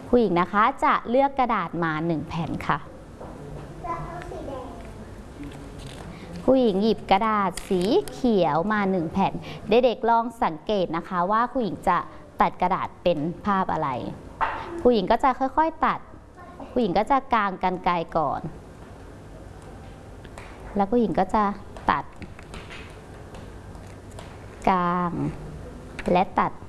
ผู้หญิงนะคะจะเลือกกระดาษมา1แผ่นค่ะผู้หญิงหยิบกระดาษสีเขียวมา1แผ่นเด็กๆลองสังเกตนะคะว่าผู้หญิงจะตัดกระดาษเป็นภาพอะไรผู้หญิงก็จะค่อยๆตัดผู้หญิงก็จะกางกรรไกรก่อนแล้วผู้หญิงก็จะตัดกางและตัด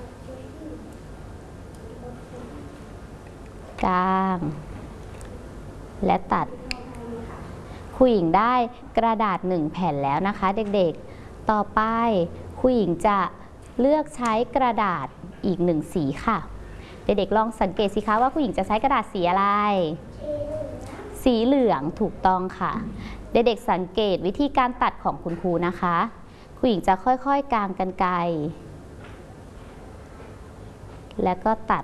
กางและตัดผู้หญิงได้กระดาษ1แผ่นแล้วนะคะเด็กๆต่อไปผู้หญิงจะเลือกใช้กระดาษอีก1สีค่ะเด็กๆลองสังเกตสิคะว่าผู้หญิงจะใช้กระดาษสีอะไรสีเหลืองถูกต้องค่ะเด็กๆสังเกตวิธีการตัดของคุณครูนะคะผู้หญิงจะค่อยๆกางกรรไกรแล้วก็ตัด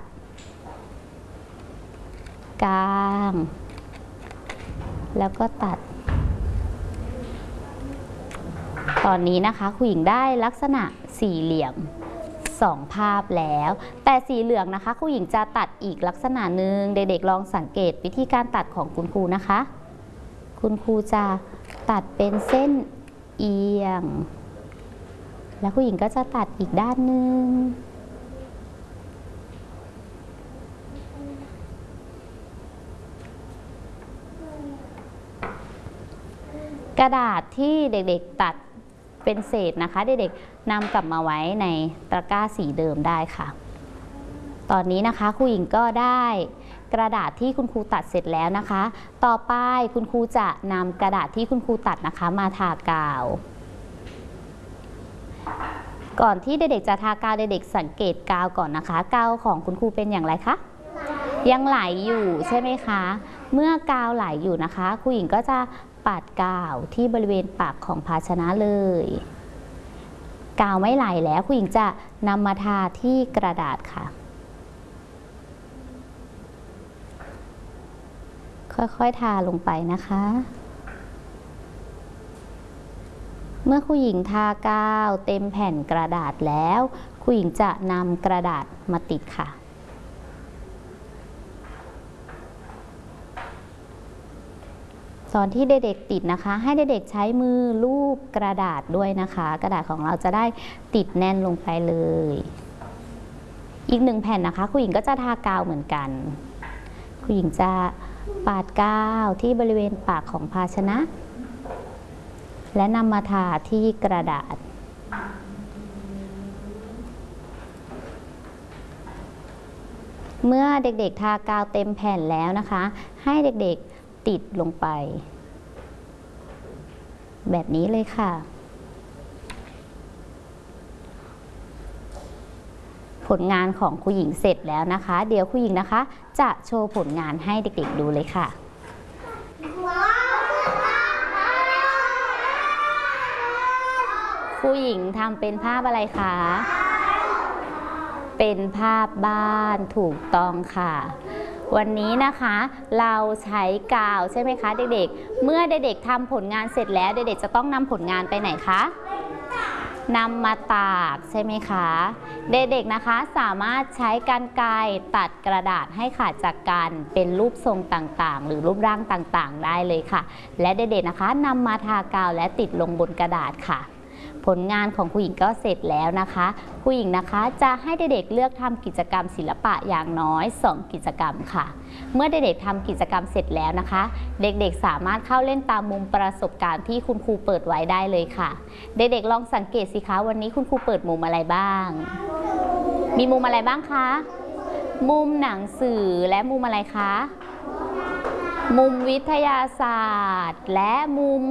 กางแล้วก็ตัดตอนนี้นะคะผู้หญิงได้ลักษณะสี่เหลี่ยม2ภาพแล้วแต่สีเหลืองนะคะผู้หญิงจะตัดอีกลักษณะหนึ่งเด็กๆลองสังเกตวิธีการตัดของคุณครูนะคะคุณครูจะตัดเป็นเส้นเอียงแล้วผู้หญิงก็จะตัดอีกด้านหนึ่งกระดาษที่เด็กๆตัดเป็นเศษนะคะเด็กๆนำกลับมาไว้ในตะกร้าสีเดิมได้ค่ะตอนนี้นะคะครูหญิงก็ได้กระดาษที่คุณครูตัดเสร็จแล้วนะคะต่อไปคุณครูจะนำกระดาษที่คุณครูตัดนะคะมาทากาวก่อนที่เด็กๆจะทากาวเด็กๆสังเกตกาวก่อนนะคะกาวของคุณครูเป็นอย่างไรคะยังไหลอยู่ใช่ไหมคะเมื่อกาวไหลอยู่นะคะครูหญิงก็จะปาดกาวที่บริเวณปากของภาชนะเลยกาวไม่ไหลแล้วครูหญิงจะนำมาทาที่กระดาษค่ะค่อยๆทาลงไปนะคะเมื่อครูหญิงทากาวเต็มแผ่นกระดาษแล้วครูหญิงจะนำกระดาษมาติดค่ะตอนที่เด็กๆติดนะคะให้เด็กๆใช้มือลูบกระดาษด้วยนะคะกระดาษของเราจะได้ติดแน่นลงไปเลยอีก1แผ่นนะคะครูหญิงก็จะทากาวเหมือนกันครูหญิงจะปาดกาวที่บริเวณปากของภาชนะและนำมาทาที่กระดาษเมื่อเด็กๆทากาวเต็มแผ่นแล้วนะคะให้เด็กๆติดลงไปแบบนี้เลยค่ะผลงานของครูหญิงเสร็จแล้วนะคะเดี๋ยวครูหญิงนะคะจะโชว์ผลงานให้เด็กๆดูเลยค่ะครูหญิงทำเป็นภาพอะไรคะเป็นภาพบ้านถูกต้องค่ะวันนี้นะคะเราใช้กาวใช่ไหมคะเด็กๆเมื่อเด็กๆทำผลงานเสร็จแล้วเด็กๆจะต้องนำผลงานไปไหนคะนำมาตากใช่ไหมคะเด็กๆนะคะสามารถใช้กรรไกรตัดกระดาษให้ขาดจากกันเป็นรูปทรงต่างๆหรือรูปร่างต่างๆได้เลยค่ะและเด็กๆนะคะนำมาทากาวและติดลงบนกระดาษค่ะผลงานของครูหญิงก็เสร็จแล้วนะคะครูหญิงนะคะจะให้เด็กๆเลือกทำกิจกรรมศิลปะอย่างน้อย2กิจกรรมค่ะเมื่อเด็กๆทำกิจกรรมเสร็จแล้วนะคะเด็กๆสามารถเข้าเล่นตามมุมประสบการณ์ที่คุณครูเปิดไว้ได้เลยค่ะเด็กๆลองสังเกตสิคะวันนี้คุณครูเปิดมุมอะไรบ้างมีมุมอะไรบ้างคะมุมหนังสือและมุมอะไรคะมุมวิทยาศาสตร์และมุม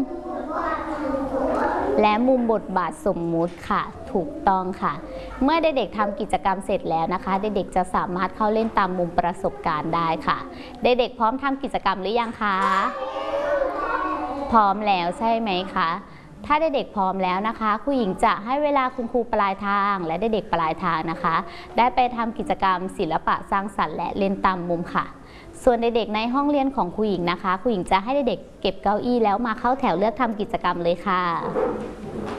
บทบาทสมมุติค่ะถูกต้องค่ะเมื่อเด็กๆทำกิจกรรมเสร็จแล้วนะคะเด็กๆจะสามารถเข้าเล่นตามมุมประสบการณ์ได้ค่ะเด็กๆพร้อมทำกิจกรรมหรือยังคะพร้อมแล้วใช่ไหมคะถ้าเด็กๆพร้อมแล้วนะคะครูหญิงจะให้เวลาคุณครูปลายทางและเด็กๆปลายทางนะคะได้ไปทำกิจกรรมศิลปะสร้างสรรค์และเล่นตามมุมค่ะส่วนเด็กๆในห้องเรียนของครูหญิงนะคะครูหญิงจะให้เด็กๆเก็บเก้าอี้แล้วมาเข้าแถวเลือกทำกิจกรรมเลยค่ะ